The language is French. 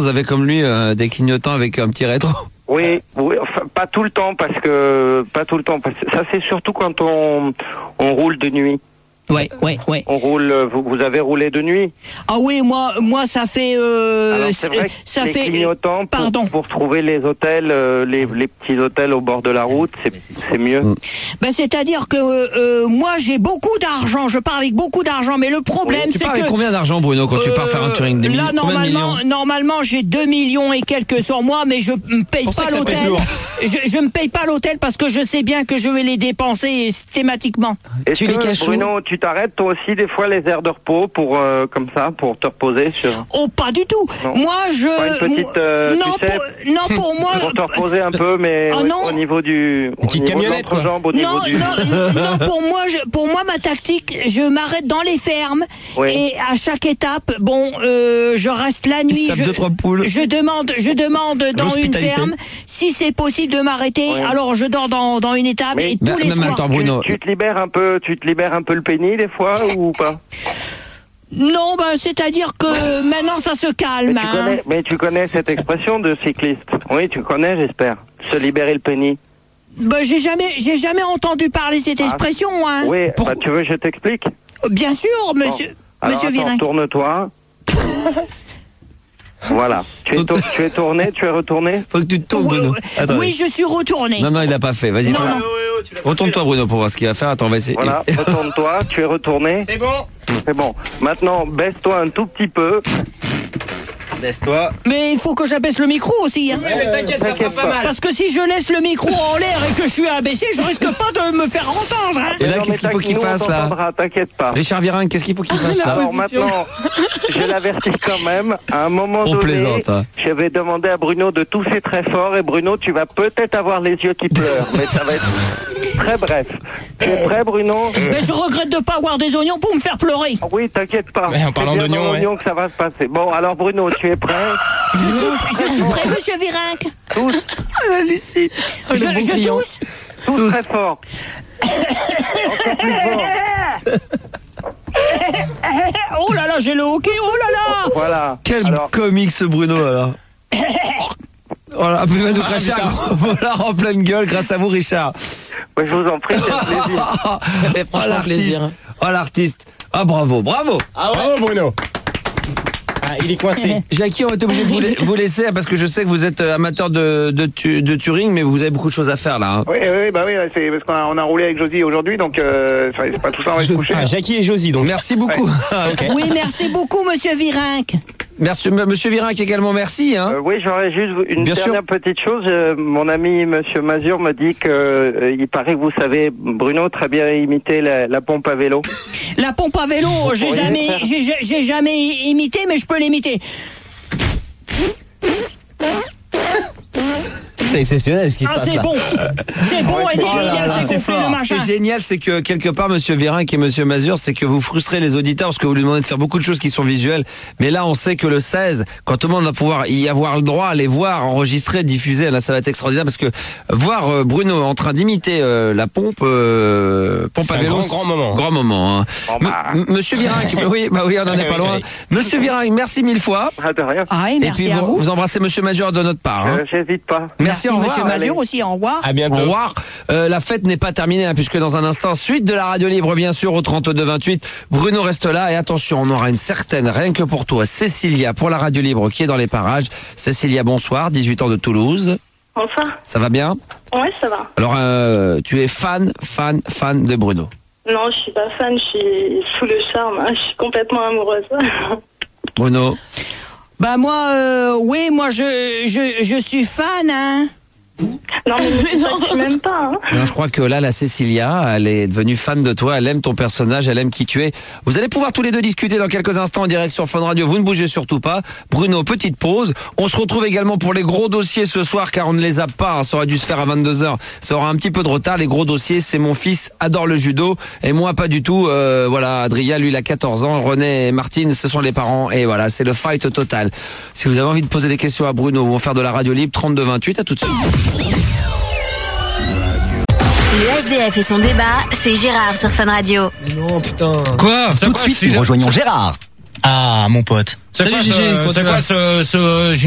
vous avez comme lui des clignotants avec un petit rétro? Oui, enfin, pas tout le temps parce que ça c'est surtout quand on roule de nuit. Ouais. On roule. Vous avez roulé de nuit? Ah oui, moi, ça fait. Alors c'est vrai que ça les fait. clignotants pour trouver les hôtels, les petits hôtels au bord de la route, c'est mieux. Ben c'est-à-dire que moi j'ai beaucoup d'argent, je pars avec beaucoup d'argent, mais le problème c'est que. Tu pars avec combien d'argent, Bruno, quand tu pars faire un touring? Des là normalement j'ai 2 millions et quelques sur moi, mais je me paye pas l'hôtel. Je me paye pas l'hôtel parce que je sais bien que je vais les dépenser systématiquement. Et tu les caches, Bruno, tu t'arrêtes toi aussi des fois les aires de repos pour comme ça pour te reposer sur. Oh, pas du tout. Non. Moi je. Pas une petite, pour moi. Pour te reposer un peu, mais au niveau du. Une petite camionnette, quoi. Jambe, au niveau du... non, pour moi ma tactique, je m'arrête dans les fermes et à chaque étape, je reste la nuit. Je demande dans une ferme si c'est possible de m'arrêter. Oui. Alors je dors dans une étape et tous les soirs. Attends, Bruno. Tu te libères un peu le pénis des fois ou pas? Non, c'est-à-dire que maintenant ça se calme. Mais tu connais cette expression de cycliste? Oui, tu connais, j'espère. Se libérer le pénis. J'ai jamais entendu parler cette expression, hein. Oui, tu veux que je t'explique? Bien sûr, monsieur Virenque. Tourne-toi. Voilà. Tu es tourné, tu es retourné? Faut que tu te tournes, Bruno. Oui, je suis retourné. Non, il l'a pas fait. Vas-y. Retourne-toi, Bruno, pour voir ce qu'il va faire. Attends, on va essayer. Voilà, retourne-toi, tu es retourné. C'est bon. C'est bon. Maintenant, baisse-toi un tout petit peu. Baisse-toi. Mais il faut que j'abaisse le micro aussi. Hein. Oui, mais t'inquiète, ça fera pas mal. Parce que si je laisse le micro en l'air et que je suis abaissé, je risque pas de me faire entendre. Hein. Et là, qu'est-ce qu'il faut qu'il fasse, là? T'inquiète pas. Richard Virenque, qu'est-ce qu'il faut qu'il fasse, là? Alors maintenant, je l'avertis quand même. À un moment donné, je vais demander à Bruno de tousser très fort. Et Bruno, tu vas peut-être avoir les yeux qui pleurent. Mais ça va être très bref. Tu es prêt, Bruno? Mais je regrette de pas avoir des oignons pour me faire pleurer. Oui, t'inquiète pas. Ouais, en parlant d'oignons, que ça va se passer. Bon, alors Bruno, tu es prêt? Je suis prêt, monsieur Virenque. Tous. Lucie. Je tousse. Tous très fort. Encore plus fort. Oh là là, j'ai le hockey, oh là là. Voilà. Quel comique ce Bruno, alors. Voilà, il va nous cracher un gros volard en pleine gueule grâce à vous, Richard. Ouais, je vous en prie, c'est un plaisir. Ça fait franchement plaisir. Oh, l'artiste. Ah, bravo. Ah ouais. Bravo, Bruno. Ah, il est coincé. Jackie, on va être obligé de vous laisser parce que je sais que vous êtes amateur de touring, mais vous avez beaucoup de choses à faire là. Hein. Oui, c'est parce qu'on a roulé avec Josie aujourd'hui, donc c'est pas tout ça, on va se coucher. Jackie et Josie, donc. Merci beaucoup. Ouais. Okay. Oui, merci beaucoup, monsieur Virenque. Merci, monsieur Virenque également, merci. Hein. Oui, j'aurais juste une dernière petite chose. Mon ami monsieur Mazur me dit que il paraît que vous savez, Bruno, très bien imiter la pompe à vélo. La pompe à vélo, j'ai jamais imité, mais je peux l'imiter. C'est exceptionnel ce qui se passe là. C'est bon, c'est fort. Ce qui est génial, c'est que quelque part, monsieur Virenque et monsieur Mazur, c'est que vous frustrez les auditeurs parce que vous lui demandez de faire beaucoup de choses qui sont visuelles. Mais là, on sait que le 16, quand tout le monde va pouvoir y avoir le droit, les voir, enregistrer, diffuser, là, ça va être extraordinaire parce que voir Bruno en train d'imiter la pompe à vélo, grand moment. Hein. Monsieur Virenque, oui, on en est pas loin. Monsieur Virenque, merci mille fois. De rien. Et puis vous embrassez monsieur Mazur de notre part. Hein. J'hésite pas. Merci, monsieur Mazur aussi, au revoir. À bientôt. Au revoir. La fête n'est pas terminée, hein, puisque dans un instant, suite de la radio libre, bien sûr, au 32-28. Bruno reste là et attention, on aura une certaine, rien que pour toi, Cécilia, pour la radio libre, qui est dans les parages. Cécilia, bonsoir, 18 ans de Toulouse. Bonsoir. Ça va bien? Ouais, ça va. Alors, tu es fan de Bruno? Non, je suis pas fan, je suis sous le charme, hein, je suis complètement amoureuse. Bruno? Moi, je suis fan, hein. Non, mais ça même pas. Hein. Non, je crois que là, la Cécilia, elle est devenue fan de toi, elle aime ton personnage, elle aime qui tu es. Vous allez pouvoir tous les deux discuter dans quelques instants en direct sur Fun Radio. Vous ne bougez surtout pas. Bruno, petite pause. On se retrouve également pour les gros dossiers ce soir, car on ne les a pas. Ça aurait dû se faire à 22h. Ça aura un petit peu de retard. Les gros dossiers, c'est mon fils adore le judo et moi pas du tout. Voilà, Adrien, lui, il a 14 ans. René et Martine, ce sont les parents. Et voilà, c'est le fight total. Si vous avez envie de poser des questions à Bruno ou faire de la radio libre, 32-28, à tout de suite. Le SDF et son débat, c'est Gérard sur Fun Radio. Non, putain. Quoi? Tout de suite, nous rejoignons Gérard. Ah, mon pote. Salut, Gégé. C'est quoi ce